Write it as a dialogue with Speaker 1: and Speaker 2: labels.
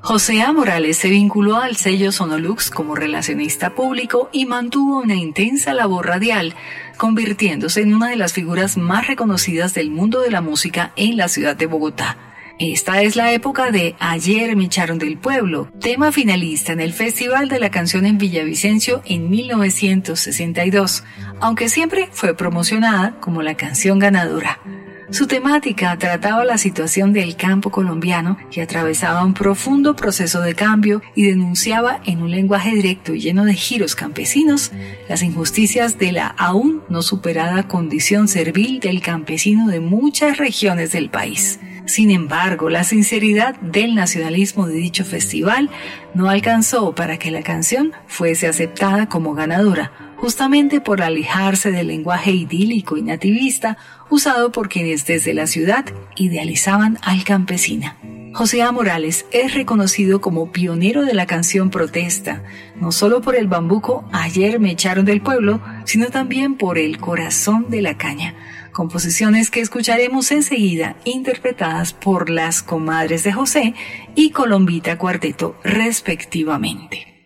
Speaker 1: José A. Morales se vinculó al sello Sonolux como relacionista público y mantuvo una intensa labor radial, convirtiéndose en una de las figuras más reconocidas del mundo de la música en la ciudad de Bogotá. Esta es la época de Ayer me echaron del pueblo, tema finalista en el Festival de la Canción en Villavicencio en 1962, aunque siempre fue promocionada como la canción ganadora. Su temática trataba la situación del campo colombiano, que atravesaba un profundo proceso de cambio y denunciaba en un lenguaje directo y lleno de giros campesinos las injusticias de la aún no superada condición servil del campesino de muchas regiones del país. Sin embargo, la sinceridad del nacionalismo de dicho festival no alcanzó para que la canción fuese aceptada como ganadora, justamente por alejarse del lenguaje idílico y nativista usado por quienes desde la ciudad idealizaban al campesino. José A. Morales es reconocido como pionero de la canción protesta, no solo por el bambuco Ayer me echaron del pueblo, sino también por el corazón de la caña, composiciones que escucharemos enseguida interpretadas por las Comadres de José y Colombita Cuarteto respectivamente.